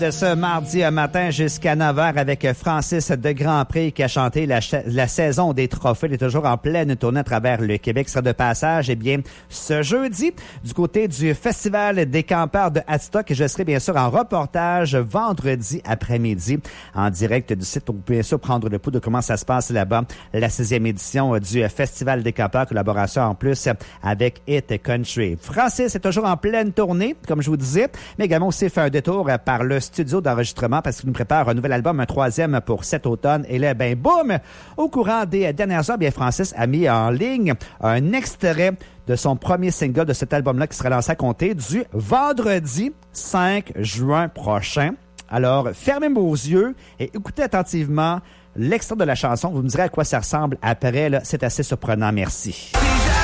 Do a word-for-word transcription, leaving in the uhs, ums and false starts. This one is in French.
De ce mardi matin jusqu'à neuf heures avec Francis de Grandpré qui a chanté la, la saison des trophées. Il est toujours en pleine tournée à travers le Québec. Il sera de passage, eh bien, ce jeudi, du côté du Festival des campeurs de Hadstock. Je serai bien sûr en reportage vendredi après-midi en direct du site pour bien sûr prendre le pouls de comment ça se passe là-bas. La sixième édition du Festival des campeurs, collaboration en plus avec Hit Country. Francis est toujours en pleine tournée, comme je vous disais, mais également aussi fait un détour par le studio d'enregistrement parce qu'il nous prépare un nouvel album, un troisième pour cet automne. Et là, ben boum! Au courant des dernières heures, bien Francis a mis en ligne un extrait de son premier single de cet album-là qui sera lancé à compter du vendredi cinq juin prochain. Alors, fermez vos yeux et écoutez attentivement l'extrait de la chanson. Vous me direz à quoi ça ressemble après. Là, c'est assez surprenant. Merci.